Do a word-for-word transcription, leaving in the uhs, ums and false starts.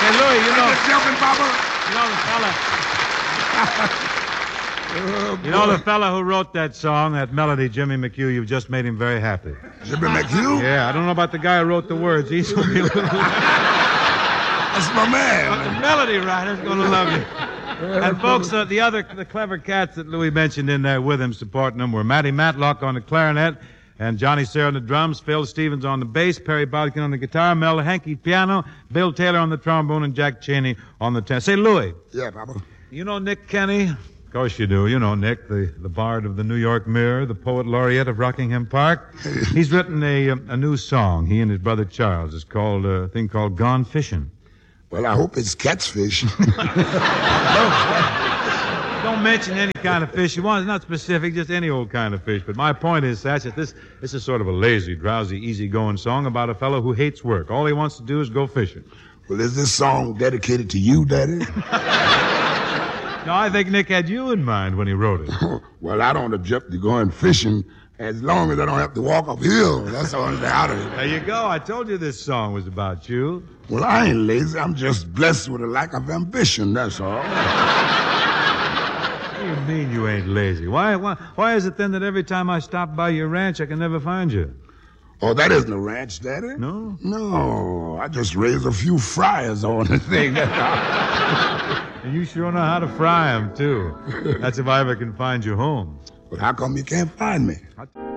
Hey, Louis, you know... Just jumping, Papa. You know the fella... Oh, you know the fella who wrote that song, that melody, Jimmy McHugh, you've just made him very happy. Jimmy McHugh? Yeah, I don't know about the guy who wrote the words. He's going to be a little... That's my man. But the melody writer's going to love you. And folks, uh, the other the clever cats that Louis mentioned in there with him supporting him were Matty Matlock on the clarinet and Johnny Sayre on the drums, Phil Stevens on the bass, Perry Bodkin on the guitar, Mel Hankey piano, Bill Taylor on the trombone, and Jack Cheney on the tenor. Say, Louis. Yeah, Papa. You know Nick Kenny? Of course you do. You know Nick, the, the bard of the New York Mirror, the poet laureate of Rockingham Park. He's written a, a new song, he and his brother Charles. It's called uh, a thing called Gone Fishing. Well, I hope it's catfish. Don't mention any kind of fish you want. It's not specific, just any old kind of fish. But my point is, Satch, that this, this is sort of a lazy, drowsy, easygoing song about a fellow who hates work. All he wants to do is go fishing. Well, is this song dedicated to you, Daddy? No, I think Nick had you in mind when he wrote it. Well, I don't object to going fishing as long as I don't have to walk uphill. That's the only thing out of it. There you go. I told you this song was about you. Well, I ain't lazy. I'm just blessed with a lack of ambition, that's all. What do you mean you ain't lazy? Why, why, why is it then that every time I stop by your ranch, I can never find you? Oh, that isn't a ranch, Daddy. No? No, I just raised a few fryers on the thing. And you sure know how to fry them, too. That's if I ever can find you home. But how come you can't find me? I-